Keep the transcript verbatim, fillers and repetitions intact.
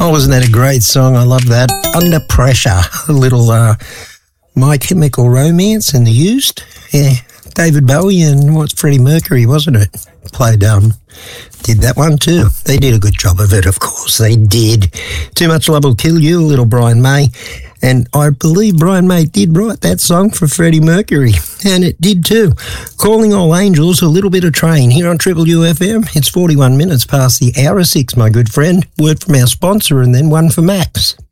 Oh, wasn't that a great song? I love that. Under Pressure, a little uh, My Chemical Romance and The Used. Yeah, David Bowie and what's Freddie Mercury, wasn't it? Played, um, did that one too. They did a good job of it, of course. They did. Too Much Love Will Kill You, a little Brian May. And I believe Brian May did write that song for Freddie Mercury. And it did too. Calling All Angels, a little bit of Train here on Triple U F M. It's forty-one minutes past the hour of six, my good friend. Word from our sponsor and then one for Max.